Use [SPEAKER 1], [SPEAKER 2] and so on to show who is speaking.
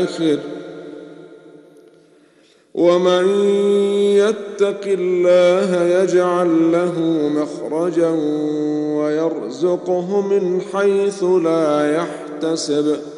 [SPEAKER 1] الآخر. ومن يتق الله يجعل له مخرجا ويرزقه من حيث لا يحتسب